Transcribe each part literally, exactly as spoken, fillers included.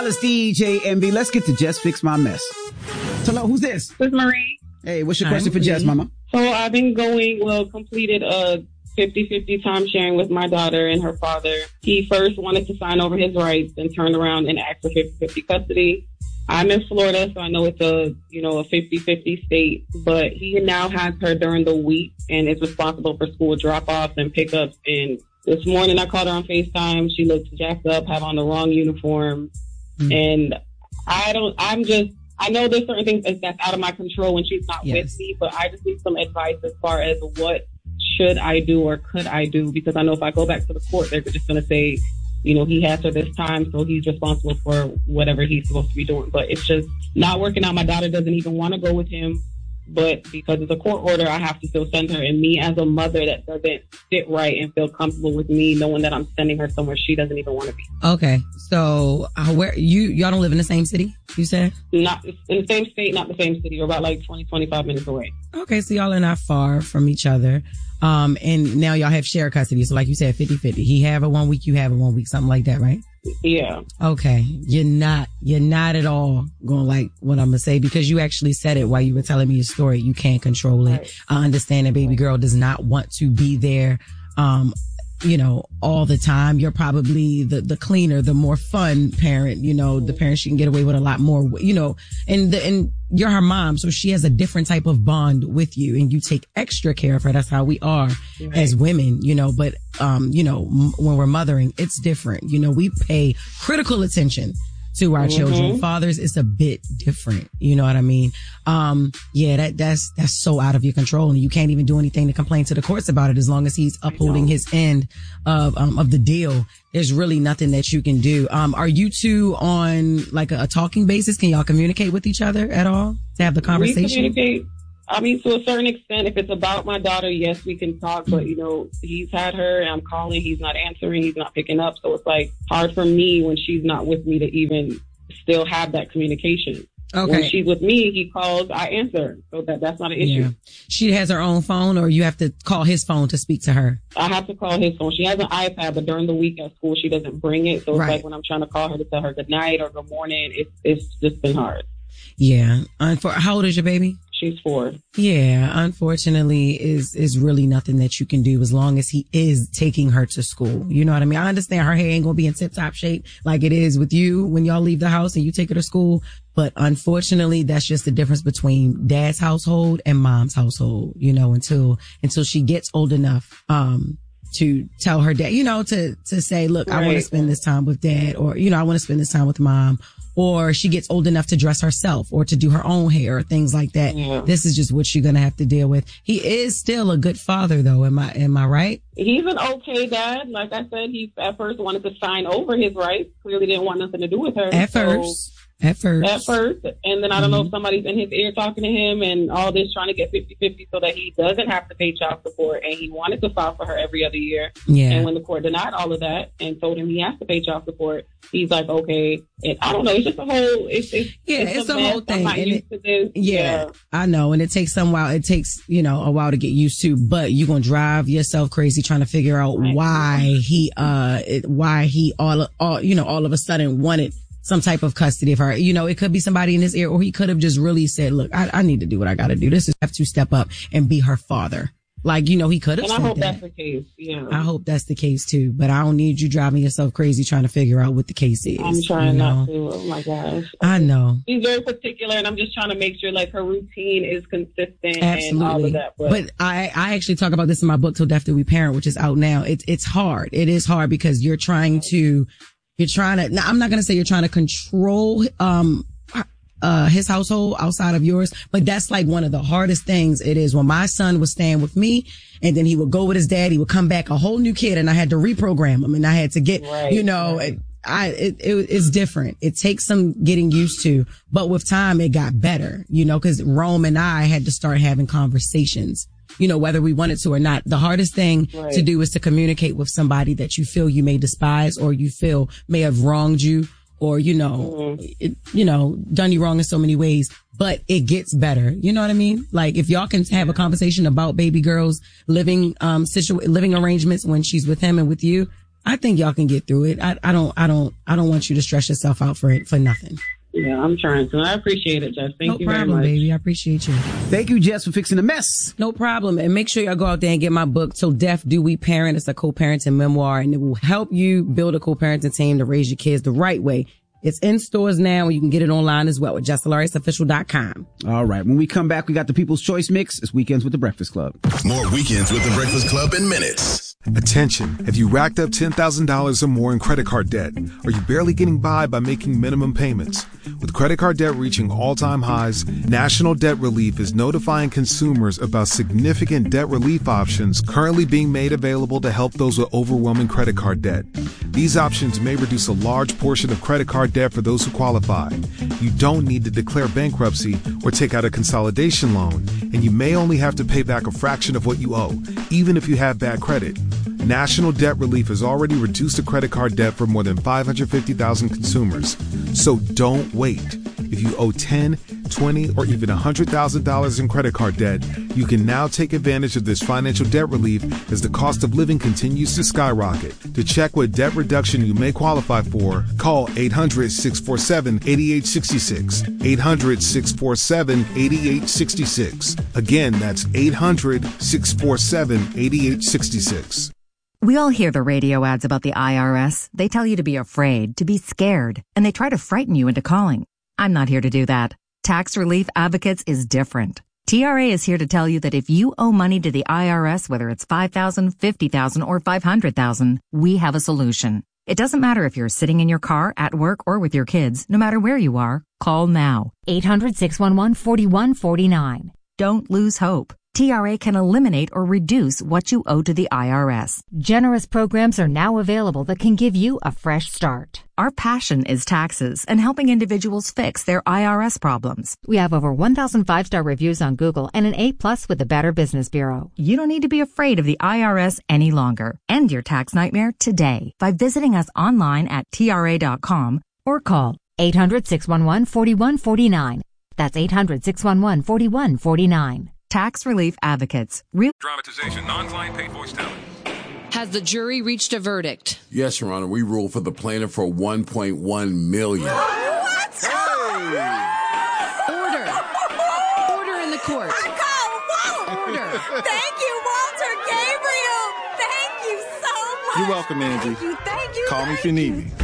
It's D J Envy. Let's get to Just Fix My Mess. Hello, who's this? This is Marie. Hey, what's your question for Jess, mama? So I've been going, well, completed a fifty-fifty time sharing with my daughter and her father. He first wanted to sign over his rights and turned around and asked for fifty-fifty custody. I'm in Florida, so I know it's a, you know, a fifty-fifty state, but he now has her during the week and is responsible for school drop-offs and pickups. And this morning I called her on FaceTime. She looked jacked up, have on the wrong uniform. Mm-hmm. And I don't, I'm just, I know there's certain things that's out of my control when she's not yes. with me, but I just need some advice as far as what should I do or could I do? Because I know if I go back to the court, they're just going to say, you know, he has her this time, so he's responsible for whatever he's supposed to be doing. But it's just not working out. My daughter doesn't even want to go with him. But because it's a court order, I have to still send her. And me as a mother that doesn't sit right and feel comfortable with me, knowing that I'm sending her somewhere she doesn't even want to be. Okay. So uh, where you, y'all don't live in the same city, you said? Not in the same state, not the same city. We're about like twenty, twenty-five minutes away. Okay. So y'all are not far from each other. Um, and now y'all have shared custody. So like you said, fifty-fifty. He have it one week, you have it one week, something like that, right? Yeah. Okay. You're not, you're not at all going to like what I'm going to say because you actually said it while you were telling me your story. You can't control it. Right. I understand that baby girl does not want to be there. Um, you know, all the time. You're probably the, the cleaner, the more fun parent, you know, the parent she can get away with a lot more, you know, and the, and you're her mom. So she has a different type of bond with you and you take extra care of her. That's how we are right. as women, you know, but, um, you know, m- when we're mothering, it's different. You know, we pay critical attention to our mm-hmm. children. Fathers, it's a bit different. You know what I mean? Um, yeah, that, that's, that's so out of your control and you can't even do anything to complain to the courts about it as long as he's upholding his end of, um, of the deal. There's really nothing that you can do. Um, are you two on like a, a talking basis? Can y'all communicate with each other at all to have the conversation? We communicate. I mean, to a certain extent, if it's about my daughter, yes, we can talk. But, you know, he's had her and I'm calling. He's not answering. He's not picking up. So it's like hard for me when she's not with me to even still have that communication. Okay. When she's with me, he calls, I answer. So that that's not an issue. Yeah. She has her own phone or you have to call his phone to speak to her? I have to call his phone. She has an iPad, but during the week at school, she doesn't bring it. So it's right. like when I'm trying to call her to tell her good night or good morning, it's, it's just been hard. Yeah. And for, how old is your baby? She's four. Yeah, unfortunately, is is really nothing that you can do as long as he is taking her to school. You know what I mean? I understand her hair ain't gonna be in tip-top shape like it is with you when y'all leave the house and you take her to school. But unfortunately, that's just the difference between dad's household and mom's household, you know, until until she gets old enough um to tell her dad, you know, to to say, look, right. I want to spend this time with dad, or, you know, I want to spend this time with mom. Or she gets old enough to dress herself or to do her own hair or things like that. Yeah. This is just what you're going to have to deal with. He is still a good father, though. Am I, am I right? He's an okay dad. Like I said, he at first wanted to sign over his rights. Clearly didn't want nothing to do with her. At so, first. At first. At first. And then I don't mm-hmm. know if somebody's in his ear talking to him and all this trying to get fifty-fifty so that he doesn't have to pay child support. And he wanted to file for her every other year. Yeah. And when the court denied all of that and told him he has to pay child support, he's like, okay. And I don't know. It's just a whole, it's, it's, yeah, it's, it's a, a whole thing. I'm not used it, to this. Yeah, yeah, I know. And it takes some while. It takes, you know, a while to get used to, but you're going to drive yourself crazy trying to figure out right. why he, uh, it, why he all, all, you know, all of a sudden wanted some type of custody of her. You know, it could be somebody in his ear, or he could have just really said, look, I, I need to do what I got to do. This is have to step up and be her father. Like, you know, he could have said that. And I hope that's the case. Yeah. I hope that's the case too, but I don't need you driving yourself crazy trying to figure out what the case is. I'm trying you know? not to. Oh my gosh. I know. She's very particular and I'm just trying to make sure like her routine is consistent. Absolutely. And all of that. But, but I, I actually talk about this in my book, Till Death Do We Parent, which is out now. It's, it's hard. It is hard because you're trying to, you're trying to, now I'm not going to say you're trying to control, um, uh, his household outside of yours, but that's like one of the hardest things it is. When my son was staying with me and then he would go with his dad, he would come back a whole new kid and I had to reprogram him and I had to get, right, you know, right. I, it, it, it's different. It takes some getting used to, but with time it got better, you know, cause Rome and I had to start having conversations, you know, whether we wanted to or not. The hardest thing right. to do is to communicate with somebody that you feel you may despise or you feel may have wronged you or, you know, mm-hmm. it, you know, done you wrong in so many ways, but it gets better. You know what I mean? Like if y'all can have a conversation about baby girl's living, um, situ- living arrangements when she's with him and with you, I think y'all can get through it. I, I don't, I don't, I don't want you to stress yourself out for it, for nothing. Yeah, I'm trying to. I appreciate it, Jess. Thank no you problem, very much. baby. I appreciate you. Thank you, Jess, for fixing the mess. No problem. And make sure y'all go out there and get my book, So Deaf Do We Parent. It's a co-parenting memoir, and it will help you build a co-parenting team to raise your kids the right way. It's in stores now, and you can get it online as well at jess hilarious official dot com. All right. When we come back, we got the People's Choice Mix. It's Weekends with the Breakfast Club. More Weekends with the Breakfast Club in minutes. Attention. Have you racked up ten thousand dollars or more in credit card debt? Are you barely getting by by making minimum payments? With credit card debt reaching all-time highs, National Debt Relief is notifying consumers about significant debt relief options currently being made available to help those with overwhelming credit card debt. These options may reduce a large portion of credit card debt for those who qualify. You don't need to declare bankruptcy or take out a consolidation loan, and you may only have to pay back a fraction of what you owe, even if you have bad credit. National Debt Relief has already reduced the credit card debt for more than five hundred fifty thousand consumers. So don't wait. If you owe ten, twenty, or even one hundred thousand dollars in credit card debt, you can now take advantage of this financial debt relief as the cost of living continues to skyrocket. To check what debt reduction you may qualify for, call eight hundred, six four seven, eight eight six six. eight hundred, six four seven, eight eight six six. Again, that's eight hundred, six four seven, eight eight six six. We all hear the radio ads about the I R S. They tell you to be afraid, to be scared, and they try to frighten you into calling. I'm not here to do that. Tax Relief Advocates is different. T R A is here to tell you that if you owe money to the I R S, whether it's five thousand dollars, fifty thousand dollars, or five hundred thousand dollars, we have a solution. It doesn't matter if you're sitting in your car, at work, or with your kids. No matter where you are, call now. eight hundred, six one one, four one four nine. Don't lose hope. T R A can eliminate or reduce what you owe to the I R S. Generous programs are now available that can give you a fresh start. Our passion is taxes and helping individuals fix their I R S problems. We have over one thousand five-star reviews on Google and an A plus with the Better Business Bureau. You don't need to be afraid of the I R S any longer. End your tax nightmare today by visiting us online at T R A dot com or call eight hundred, six one one, four one four nine. That's eight hundred, six one one, four one four nine. Tax Relief Advocates. Real dramatization, non-client paid voice talent. Has the jury reached a verdict? Yes, Your Honor. We ruled for the plaintiff for one point one million dollars. What? Hey! Order. Order in the court. Order. Thank you, Walter Gabriel. Thank you so much. You're welcome, Angie. Thank you. Thank you. Call thank me if you need me.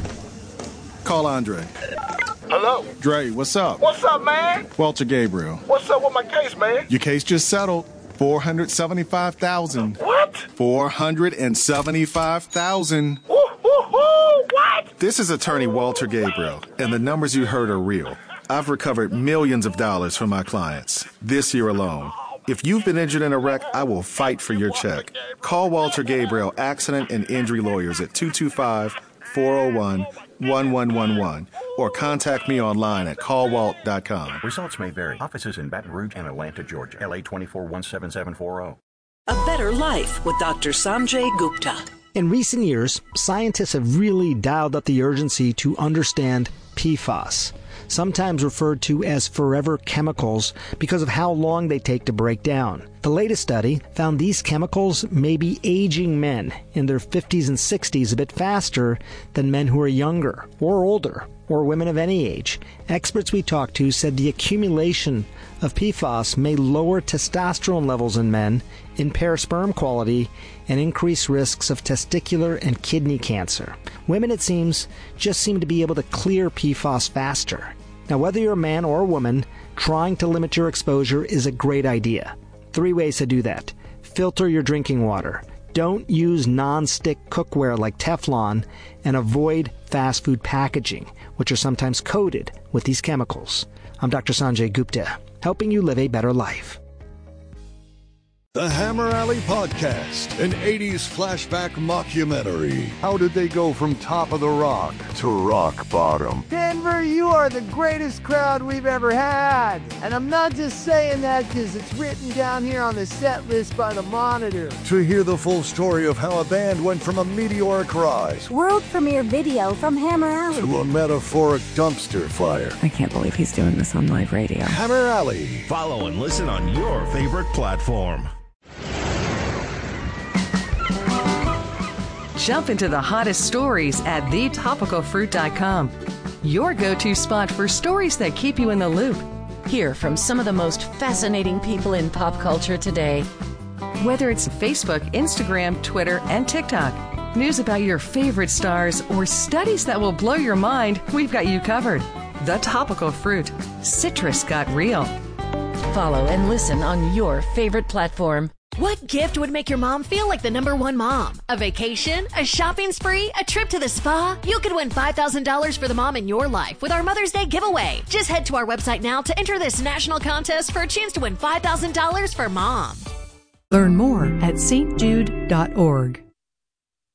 Call Andre. Hello? Dre, what's up? What's up, man? Walter Gabriel. What's up with my case, man? Your case just settled. four hundred seventy-five thousand dollars. What? four hundred seventy-five thousand dollars. Woo, woo, woo, what? This is attorney Walter Gabriel, and the numbers you heard are real. I've recovered millions of dollars from my clients this year alone. If you've been injured in a wreck, I will fight for your check. Call Walter Gabriel Accident and Injury Lawyers at two two five, four oh one, one one one one or contact me online at call walt dot com. Results may vary. Offices in Baton Rouge and Atlanta, Georgia. L A twenty-four one seven seven four zero. A Better Life with Doctor Sanjay Gupta. In recent years, scientists have really dialed up the urgency to understand P FAS, sometimes referred to as forever chemicals because of how long they take to break down. The latest study found these chemicals may be aging men in their fifties and sixties a bit faster than men who are younger or older, or women of any age. Experts we talked to said the accumulation of P FAS may lower testosterone levels in men, impair sperm quality, and increase risks of testicular and kidney cancer. Women, it seems, just seem to be able to clear P FAS faster. Now, whether you're a man or a woman, trying to limit your exposure is a great idea. Three ways to do that. Filter your drinking water. Don't use non-stick cookware like Teflon, and avoid fast food packaging, which are sometimes coated with these chemicals. I'm Doctor Sanjay Gupta, helping you live a better life. The Hammer Alley Podcast, an eighties flashback mockumentary. How did they go from top of the rock to rock bottom? Denver, you are the greatest crowd we've ever had. And I'm not just saying that because it's written down here on the set list by the Monitor. To hear the full story of how a band went from a meteoric rise, world premiere video from Hammer Alley, to a metaphoric dumpster fire. I can't believe he's doing this on live radio. Hammer Alley. Follow and listen on your favorite platform. Jump into the hottest stories at the topical fruit dot com. Your go-to spot for stories that keep you in the loop. Hear from some of the most fascinating people in pop culture today. Whether it's Facebook, Instagram, Twitter, and TikTok, news about your favorite stars, or studies that will blow your mind, we've got you covered. The Topical Fruit. Citrus got real. Follow and listen on your favorite platform. What gift would make your mom feel like the number one mom? A vacation? A shopping spree? A trip to the spa? You could win five thousand dollars for the mom in your life with our Mother's Day giveaway. Just head to our website now to enter this national contest for a chance to win five thousand dollars for mom. Learn more at s t jude dot org.